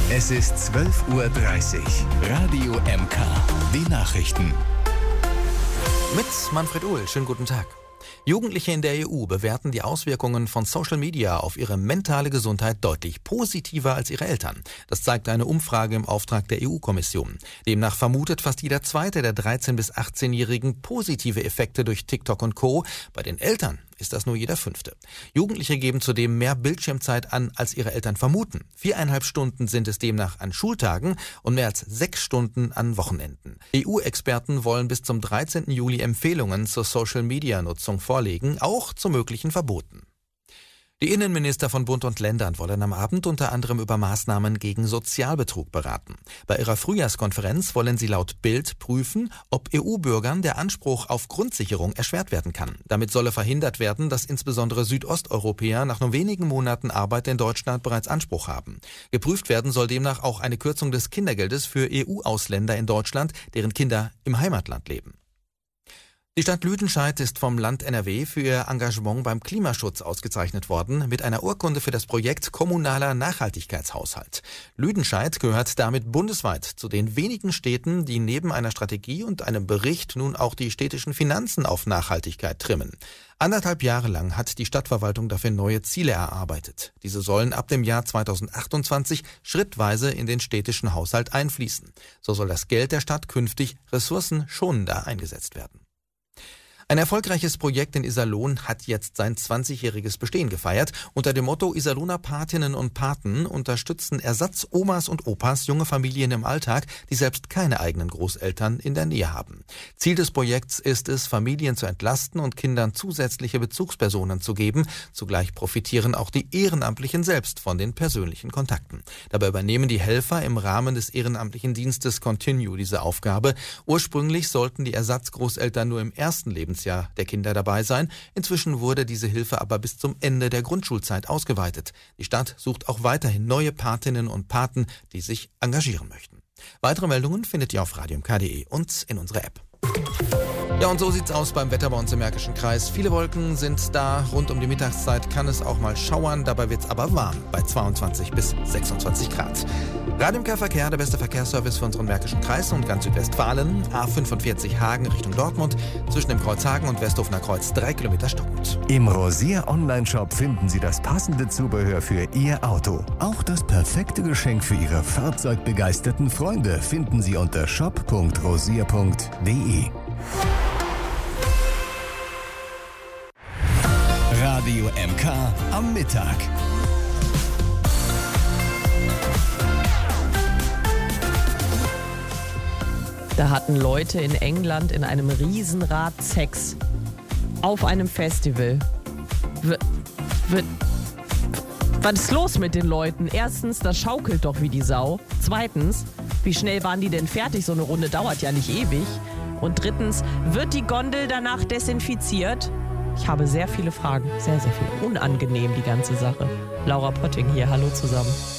Es ist 12:30 Uhr. Radio MK. Die Nachrichten. Mit Manfred Uhl. Schönen guten Tag. Jugendliche in der EU bewerten die Auswirkungen von Social Media auf ihre mentale Gesundheit deutlich positiver als ihre Eltern. Das zeigt eine Umfrage im Auftrag der EU-Kommission. Demnach vermutet fast jeder Zweite der 13- bis 18-Jährigen positive Effekte durch TikTok und Co. Bei den Eltern ist das nur jeder Fünfte. Jugendliche geben zudem mehr Bildschirmzeit an, als ihre Eltern vermuten. 4,5 Stunden sind es demnach an Schultagen und mehr als 6 Stunden an Wochenenden. EU-Experten wollen bis zum 13. Juli Empfehlungen zur Social-Media-Nutzung vorlegen, auch zu möglichen Verboten. Die Innenminister von Bund und Ländern wollen am Abend unter anderem über Maßnahmen gegen Sozialbetrug beraten. Bei ihrer Frühjahrskonferenz wollen sie laut Bild prüfen, ob EU-Bürgern der Anspruch auf Grundsicherung erschwert werden kann. Damit solle verhindert werden, dass insbesondere Südosteuropäer nach nur wenigen Monaten Arbeit in Deutschland bereits Anspruch haben. Geprüft werden soll demnach auch eine Kürzung des Kindergeldes für EU-Ausländer in Deutschland, deren Kinder im Heimatland leben. Die Stadt Lüdenscheid ist vom Land NRW für ihr Engagement beim Klimaschutz ausgezeichnet worden mit einer Urkunde für das Projekt Kommunaler Nachhaltigkeitshaushalt. Lüdenscheid gehört damit bundesweit zu den wenigen Städten, die neben einer Strategie und einem Bericht nun auch die städtischen Finanzen auf Nachhaltigkeit trimmen. 1,5 Jahre lang hat die Stadtverwaltung dafür neue Ziele erarbeitet. Diese sollen ab dem Jahr 2028 schrittweise in den städtischen Haushalt einfließen. So soll das Geld der Stadt künftig ressourcenschonender eingesetzt werden. Ein erfolgreiches Projekt in Iserlohn hat jetzt sein 20-jähriges Bestehen gefeiert. Unter dem Motto Iserlohner Patinnen und Paten unterstützen Ersatzomas und Opas junge Familien im Alltag, die selbst keine eigenen Großeltern in der Nähe haben. Ziel des Projekts ist es, Familien zu entlasten und Kindern zusätzliche Bezugspersonen zu geben. Zugleich profitieren auch die Ehrenamtlichen selbst von den persönlichen Kontakten. Dabei übernehmen die Helfer im Rahmen des ehrenamtlichen Dienstes Continue diese Aufgabe. Ursprünglich sollten die Ersatzgroßeltern nur im ersten Lebensjahr der Kinder dabei sein. Inzwischen wurde diese Hilfe aber bis zum Ende der Grundschulzeit ausgeweitet. Die Stadt sucht auch weiterhin neue Patinnen und Paten, die sich engagieren möchten. Weitere Meldungen findet ihr auf radiomk.de und in unserer App. Ja, und so sieht's aus beim Wetter bei uns im Märkischen Kreis. Viele Wolken sind da. Rund um die Mittagszeit kann es auch mal schauern. Dabei wird's aber warm bei 22 bis 26 Grad. Radio MK Verkehr, der beste Verkehrsservice für unseren Märkischen Kreis und ganz Südwestfalen. A45 Hagen Richtung Dortmund. Zwischen dem Kreuz Hagen und Westhofener Kreuz 3 Kilometer stockend. Im Rosier Online-Shop finden Sie das passende Zubehör für Ihr Auto. Auch das perfekte Geschenk für Ihre fahrzeugbegeisterten Freunde finden Sie unter shop.rosier.de. Radio MK am Mittag. Da hatten Leute in England in einem Riesenrad Sex. Auf einem Festival. Was ist los mit den Leuten? Erstens, das schaukelt doch wie die Sau. Zweitens, wie schnell waren die denn fertig? So eine Runde dauert ja nicht ewig. Und drittens, wird die Gondel danach desinfiziert? Ich habe sehr viele Fragen. Sehr, sehr viele. Unangenehm, die ganze Sache. Laura Potting hier. Hallo zusammen.